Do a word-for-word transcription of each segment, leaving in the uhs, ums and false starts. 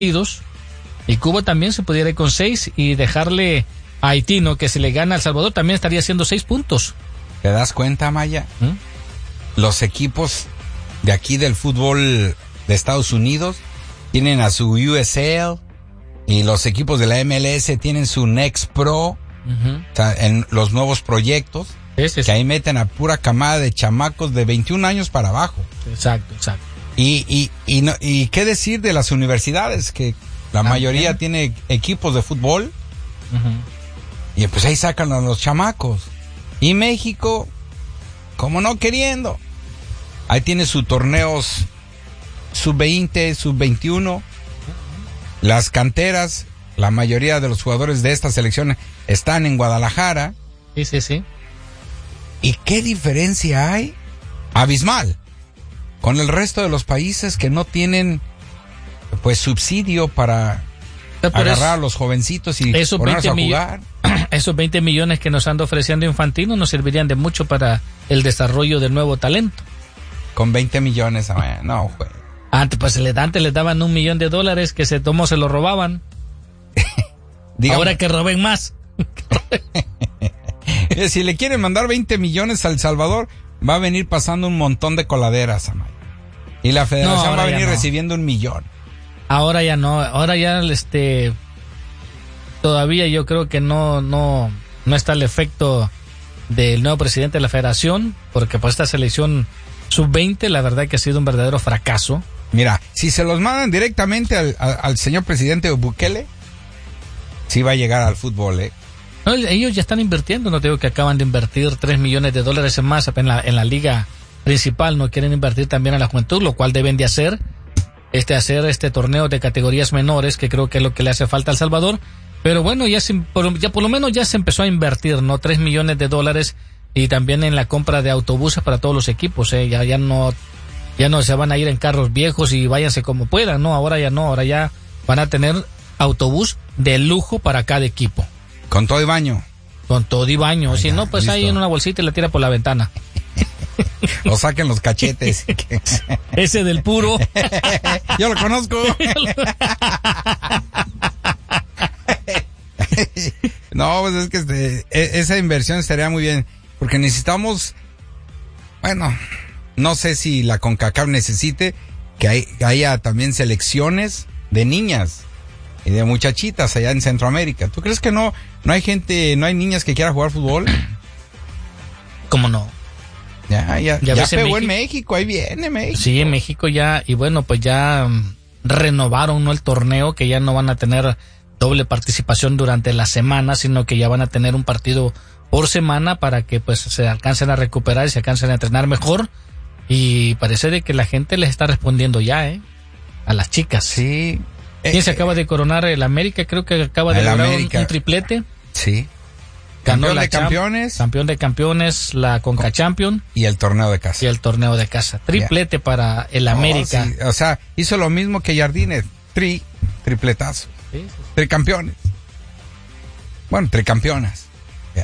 partidos y Cuba también se pudiera ir con seis y dejarle a Haití, ¿no? Que si le gana a El Salvador también estaría haciendo seis puntos. ¿Te das cuenta, Maya? ¿Mm? Los equipos de aquí del fútbol de Estados Unidos tienen a su U S L y los equipos de la M L S tienen su Next Pro, uh-huh. O sea, en los nuevos proyectos, sí, sí, que sí. Ahí meten a pura camada de chamacos de veintiún años para abajo. Exacto, exacto. Y, y, y, no, y qué decir de las universidades, que la ah, mayoría bien. Tiene equipos de fútbol, uh-huh. Y pues ahí sacan a los chamacos. Y México, como no queriendo, ahí tiene sus torneos sub veinte, sub veintiuno, las canteras, la mayoría de los jugadores de esta selección están en Guadalajara. Sí, sí, sí. ¿Y qué diferencia hay? Abismal. Con el resto de los países que no tienen, pues, subsidio para Pero agarrar eso, a los jovencitos y ponerlos a jugar. Esos veinte millones que nos anda ofreciendo Infantino nos servirían de mucho para el desarrollo del nuevo talento. Con veinte millones, no, güey. Antes, pues, antes les daban un millón de dólares que se tomó, se lo robaban. Ahora que roben más. Si le quieren mandar veinte millones a El Salvador, va a venir pasando un montón de coladeras, Amaya. Y la federación no, va a venir no. recibiendo un millón. Ahora ya no, ahora ya este todavía yo creo que no no no está el efecto del nuevo presidente de la federación, porque pues esta selección sub veinte la verdad que ha sido un verdadero fracaso. Mira, si se los mandan directamente al, al, al señor presidente Bukele, sí va a llegar al fútbol, ¿eh? No, ellos ya están invirtiendo, no te digo que acaban de invertir tres millones de dólares en más en la, en la liga principal, no quieren invertir también en la juventud, lo cual deben de hacer, este hacer este torneo de categorías menores, que creo que es lo que le hace falta a El Salvador, pero bueno, ya, se, por, ya por lo menos ya se empezó a invertir, ¿no? Tres millones de dólares y también en la compra de autobuses para todos los equipos, ¿eh? Ya, ya no, ya no se van a ir en carros viejos y váyanse como puedan, no, ahora ya no, ahora ya van a tener autobús de lujo para cada equipo. Con todo y baño. Con todo y baño. Ay, si ya, no, pues listo. Ahí en una bolsita y la tira por la ventana. O saquen los cachetes. Ese del puro. Yo lo conozco. No, pues es que este, esa inversión estaría muy bien. Porque necesitamos, bueno, no sé si la CONCACAF necesite que hay, haya también selecciones de niñas y de muchachitas allá en Centroamérica. ¿Tú crees que no no hay gente, no hay niñas que quieran jugar fútbol? ¿Cómo no? Ya, ya, ya, ya pegó en México? en México, ahí viene México. Sí, en México ya, y bueno, pues ya um, renovaron, ¿no?, el torneo, que ya no van a tener doble participación durante la semana, sino que ya van a tener un partido por semana para que pues se alcancen a recuperar y se alcancen a entrenar mejor. Y parece de que la gente les está respondiendo ya, ¿eh? A las chicas. Sí. ¿Quién eh, se acaba de coronar? El América, creo que acaba de lograr un, un triplete. Sí. Ganó campeón la de campeones. Campeón de campeones, la Conca Champion. Y el torneo de casa. Y el torneo de casa. Triplete yeah. para el América. Oh, sí. O sea, hizo lo mismo que Jardines. Tri, tripletazo. Sí, sí, sí. Tricampeones. Bueno, tricampeonas. Yeah.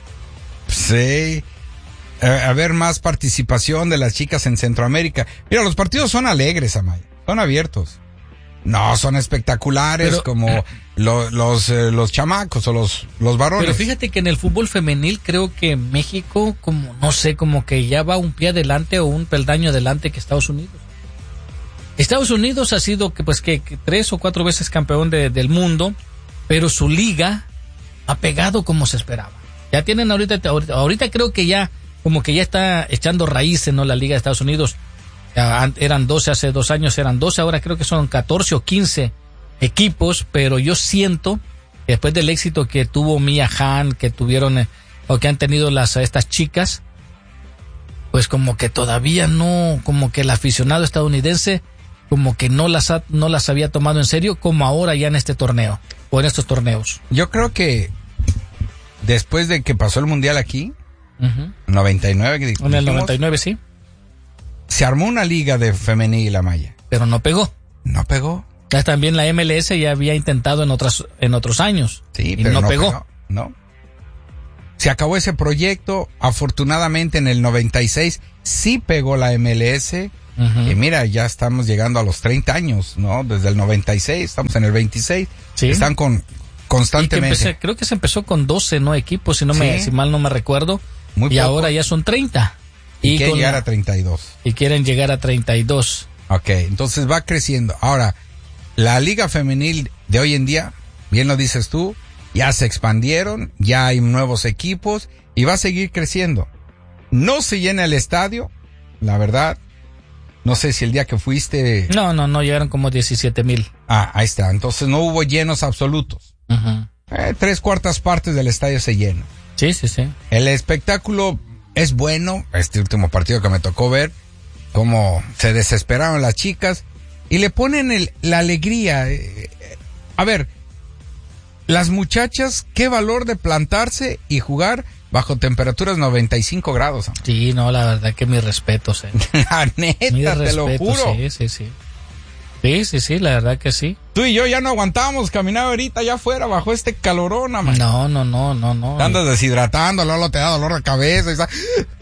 Sí. A, a ver más participación de las chicas en Centroamérica. Mira, los partidos son alegres, Amaya. Son abiertos. No, son espectaculares. Pero, como lo, los eh, los chamacos o los los varones. Pero fíjate que en el fútbol femenil creo que México, como no sé, como que ya va un pie adelante o un peldaño adelante que Estados Unidos. Estados Unidos ha sido que pues que, que tres o cuatro veces campeón de, del mundo, pero su liga ha pegado como se esperaba. Ya tienen ahorita, ahorita, ahorita creo que ya como que ya está echando raíces, ¿no?, la liga de Estados Unidos. Eran doce hace dos años, eran doce, ahora creo que son catorce o quince equipos, pero yo siento que después del éxito que tuvo Mia Hamm, que tuvieron o que han tenido las estas chicas, pues como que todavía no, como que el aficionado estadounidense como que no las ha, no las había tomado en serio como ahora ya en este torneo o en estos torneos. Yo creo que después de que pasó el mundial aquí, uh-huh. noventa y nueve, que dijimos, en el noventa y nueve, sí. Se armó una liga de femenil, la Maya. Pero no pegó. No pegó. Ya también la M L S ya había intentado en otras en otros años. Sí, y pero no, no pegó. pegó. No. Se acabó ese proyecto. Afortunadamente en el noventa y seis sí pegó la M L S. Uh-huh. Y mira, ya estamos llegando a los treinta años, ¿no? Desde el noventa y seis, estamos en el veintiséis. Sí. Están con constantemente. Y que empecé, creo que se empezó con doce, ¿no? Equipos, si no sí. me, si mal no me recuerdo. Muy y poco. Ahora ya son treinta. Y, y quieren llegar a treinta y dos. Y quieren llegar a treinta y dos. Ok, entonces va creciendo. Ahora, la liga femenil de hoy en día, bien lo dices tú, ya se expandieron, ya hay nuevos equipos y va a seguir creciendo. No se llena el estadio, la verdad. No sé si el día que fuiste... No, no, no, llegaron como diecisiete mil. Ah, ahí está. Entonces no hubo llenos absolutos. Uh-huh. Eh, tres cuartas partes del estadio se llenan. Sí, sí, sí. El espectáculo es bueno. Este último partido que me tocó ver, cómo se desesperaron las chicas y le ponen el, la alegría. A ver, las muchachas, qué valor de plantarse y jugar bajo temperaturas noventa y cinco grados. Sí, no, la verdad que mis respetos. Eh. La neta, mis te respetos, lo juro. Sí, sí, sí. Sí, sí, sí, la verdad que sí. Tú y yo ya no aguantábamos caminar ahorita allá afuera bajo este calorón, man. No, no, no, no, no. Te andas deshidratando, luego te da dolor de cabeza. Y está...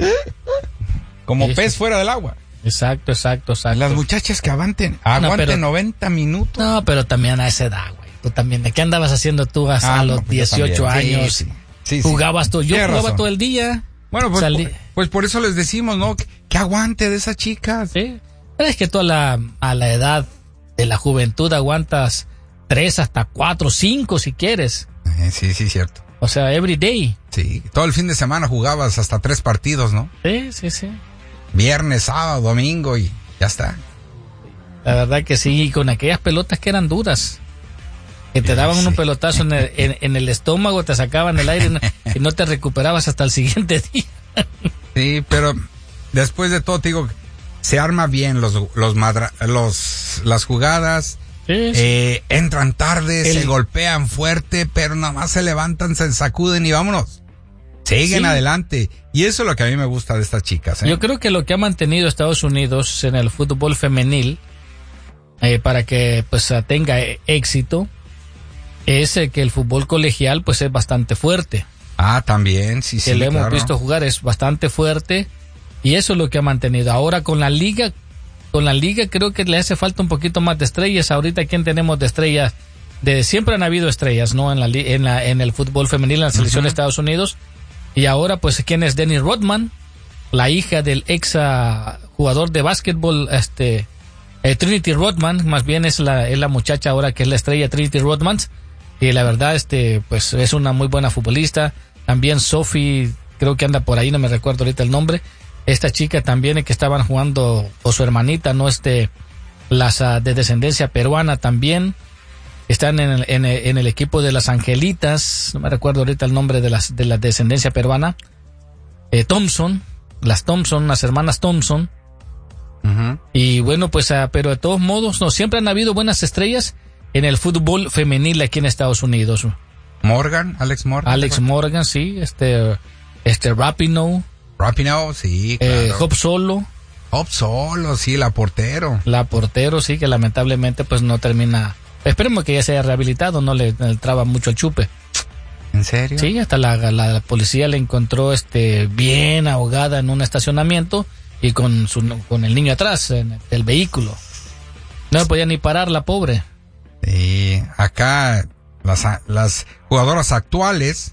Como sí, pez sí. fuera del agua. Exacto, exacto, exacto. Las muchachas que aguanten, aguanten no, pero, noventa minutos. No, pero también a esa edad, güey. Tú también, ¿de qué andabas haciendo tú hasta ah, los no, pues dieciocho años? Sí, sí. Sí, jugabas sí. todo, yo Tienes jugaba razón. todo el día. Bueno, pues, salí... pues por eso les decimos, ¿no? Que, que aguante de esas chicas. Sí. Pero es que tú a la, a la edad de la juventud aguantas tres hasta cuatro, cinco si quieres. Eh, sí, sí, cierto. O sea, every day. Sí, todo el fin de semana jugabas hasta tres partidos, ¿no? Sí, sí, sí. Viernes, sábado, domingo y ya está. La verdad que sí, y con aquellas pelotas que eran duras. Que te daban sí. un pelotazo en el, en, en el estómago, te sacaban el aire y no, y no te recuperabas hasta el siguiente día. Sí, pero después de todo te digo, se arma bien los los, madra, los las jugadas, sí, sí. Eh, entran tarde, el... se golpean fuerte, pero nada más se levantan, se sacuden y vámonos. Siguen sí. adelante. Y eso es lo que a mí me gusta de estas chicas. ¿eh? Yo creo que lo que ha mantenido Estados Unidos en el fútbol femenil, eh, para que pues tenga éxito, es que el fútbol colegial pues es bastante fuerte. Ah, también, sí, sí. Que lo hemos claro. visto jugar, es bastante fuerte y eso es lo que ha mantenido. Ahora con la liga, con la liga creo que le hace falta un poquito más de estrellas. Ahorita quién tenemos de estrellas, de siempre han habido estrellas, ¿no? En la en la en el fútbol femenil, en la selección uh-huh. de Estados Unidos. Y ahora pues quién es Dennis Rodman, la hija del ex uh, jugador de básquetbol, este eh, Trinity Rodman, más bien es la es la muchacha ahora que es la estrella Trinity Rodman. Y la verdad, este, pues es una muy buena futbolista. También Sophie, creo que anda por ahí, no me recuerdo ahorita el nombre. Esta chica también que estaban jugando, o su hermanita, no este, las uh, de descendencia peruana también. Están en el, en, el, en el equipo de las Angelitas, no me recuerdo ahorita el nombre de las de la descendencia peruana. Eh, Thompson, las Thompson, las hermanas Thompson. Uh-huh. Y bueno, pues, uh, pero de todos modos, no, siempre han habido buenas estrellas en el fútbol femenil aquí en Estados Unidos. Morgan, Alex Morgan. Alex Morgan, sí, este, este Rapinoe. Rapinoe, sí, claro. Eh, Hop Solo. Hop Solo, sí, la portero. La portero, sí, que lamentablemente pues no termina. Esperemos que ya se haya rehabilitado, no le, le traba mucho el chupe. ¿En serio? Sí, hasta la, la, la policía le encontró este bien ahogada en un estacionamiento y con su con el niño atrás en el vehículo. No podía ni parar la pobre. Sí, acá las, las jugadoras actuales,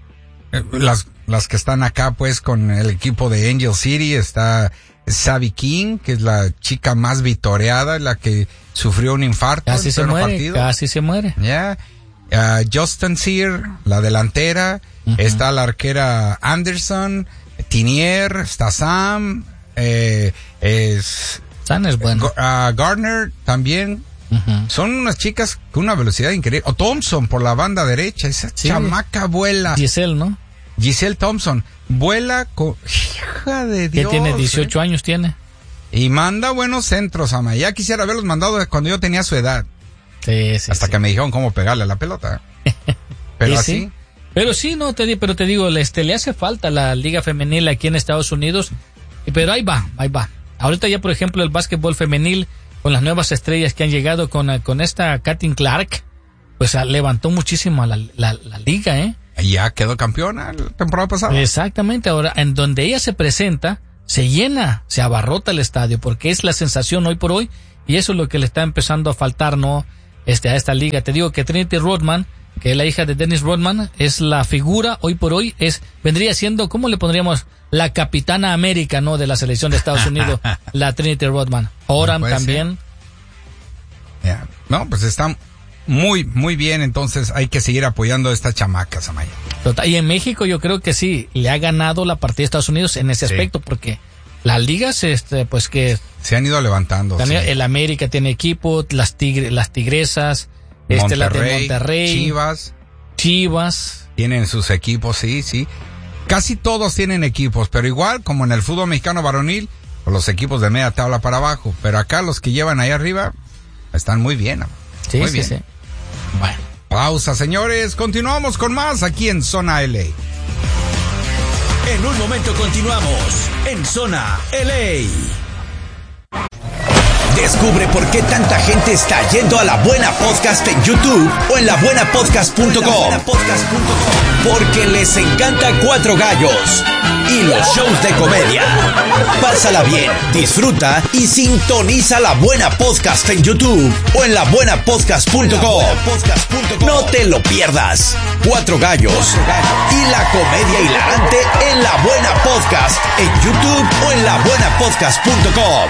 las, las que están acá pues con el equipo de Angel City, está Savvy King, que es la chica más vitoreada, la que sufrió un infarto. Casi se muere, partido. casi se muere. Ya, yeah. uh, Justin Sear, la delantera, uh-huh. está la arquera Anderson, Tinier, está Sam, eh, es... Sam es bueno. Uh, Gardner también. Uh-huh. Son unas chicas con una velocidad increíble. O Thompson por la banda derecha, esa sí. chamaca vuela. Giselle, ¿no? Giselle Thompson vuela con... Hija de Dios. Que tiene dieciocho eh. años tiene. Y manda buenos centros, ama. Ya quisiera haberlos mandado cuando yo tenía su edad. Sí, sí. Hasta sí. que me dijeron cómo pegarle a la pelota. Pero sí, así. Sí. Pero sí, no te pero te digo, este, le hace falta la liga femenil aquí en Estados Unidos. Pero ahí va, ahí va. Ahorita ya, por ejemplo, el básquetbol femenil, con las nuevas estrellas que han llegado con, con esta Caitlin Clark, pues levantó muchísimo a la, la, la liga, ¿eh? Ya quedó campeona la temporada pasada. Exactamente. Ahora, en donde ella se presenta, se llena, se abarrota el estadio, porque es la sensación hoy por hoy, y eso es lo que le está empezando a faltar, ¿no? Este, a esta liga. Te digo que Trinity Rodman, que es la hija de Dennis Rodman, es la figura hoy por hoy, es, vendría siendo, ¿cómo le pondríamos? La capitana América, ¿no? De la selección de Estados Unidos, la Trinity Rodman. Oram también. Yeah. No, pues está muy, muy bien, entonces hay que seguir apoyando a estas chamacas, Amaya. Total. Y en México yo creo que sí, le ha ganado la partida de Estados Unidos en ese sí. aspecto, porque las ligas, este, pues que... se han ido levantando. También sí. El América tiene equipo, las tigre, las Tigresas, este, la de Monterrey. Chivas. Chivas. Tienen sus equipos, sí, sí. Casi todos tienen equipos, pero igual como en el fútbol mexicano varonil, los equipos de media tabla para abajo. Pero acá los que llevan ahí arriba están muy bien. Sí, muy sí, bien. sí. Bueno. Pausa, señores. Continuamos con más aquí en Zona L A. En un momento continuamos en Zona L A. Descubre por qué tanta gente está yendo a La Buena Podcast en YouTube o en la buena podcast punto com. Porque les encanta Cuatro Gallos y los shows de comedia. Pásala bien, disfruta y sintoniza La Buena Podcast en YouTube o en la buena podcast punto com. No te lo pierdas. Cuatro Gallos y la comedia hilarante en La Buena Podcast en YouTube o en la buena podcast punto com.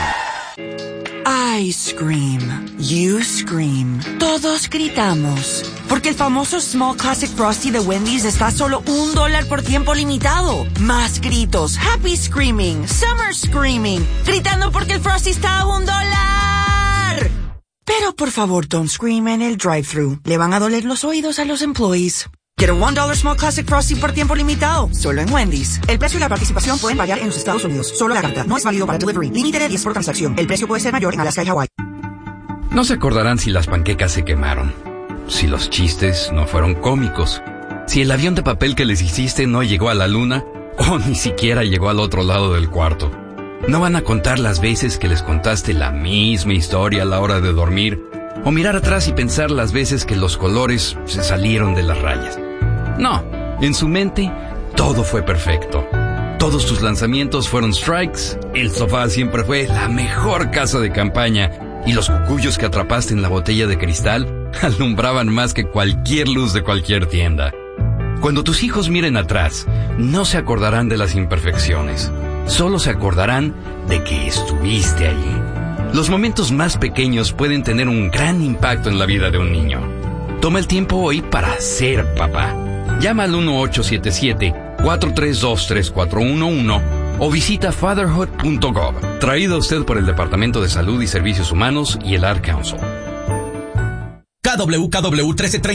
I scream, you scream, todos gritamos, porque el famoso Small Classic Frosty de Wendy's está a solo un dólar por tiempo limitado. Más gritos, happy screaming, summer screaming, gritando porque el Frosty está a un dólar. Pero por favor, don't scream en el drive-thru, le van a doler los oídos a los employees. Get a one dollar Small Classic Frosty por tiempo limitado, solo en Wendy's. El precio y la participación pueden variar en los Estados Unidos. Solo la carta. No es válido para delivery. Límite de diez por transacción. El precio puede ser mayor en Alaska y Hawái. No se acordarán si las panquecas se quemaron, si los chistes no fueron cómicos, si el avión de papel que les hiciste no llegó a la luna o ni siquiera llegó al otro lado del cuarto. No van a contar las veces que les contaste la misma historia a la hora de dormir o mirar atrás y pensar las veces que los colores se salieron de las rayas. No, en su mente todo fue perfecto. Todos tus lanzamientos fueron strikes, el sofá siempre fue la mejor casa de campaña y los cucuyos que atrapaste en la botella de cristal alumbraban más que cualquier luz de cualquier tienda. Cuando tus hijos miren atrás, no se acordarán de las imperfecciones, solo se acordarán de que estuviste allí. Los momentos más pequeños pueden tener un gran impacto en la vida de un niño. Toma el tiempo hoy para ser papá. Llama al uno ocho siete siete, cuatro tres dos, tres cuatro uno uno o visita fatherhood punto gov. Traído a usted por el Departamento de Salud y Servicios Humanos y el Ad Council. K W K W trece treinta